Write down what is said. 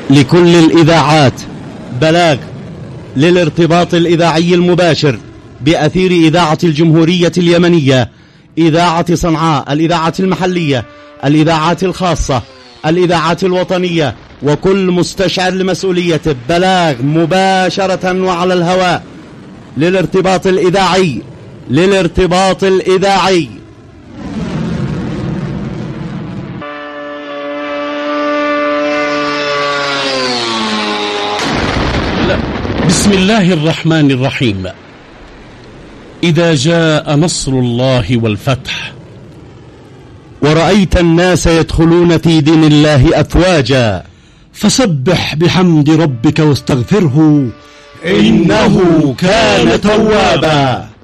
لكل الإذاعات بلاغ للارتباط الإذاعي المباشر بأثير إذاعة الجمهورية اليمنية، إذاعة صنعاء، الإذاعة المحلية، الإذاعات الخاصة، الإذاعات الوطنية، وكل مستشعر لمسؤوليته. بلاغ مباشرة وعلى الهواء للارتباط الإذاعي، للارتباط الإذاعي. بسم الله الرحمن الرحيم. إذا جاء نصر الله والفتح ورأيت الناس يدخلون في دين الله أفواجا فسبح بحمد ربك واستغفره إنه كان توابا.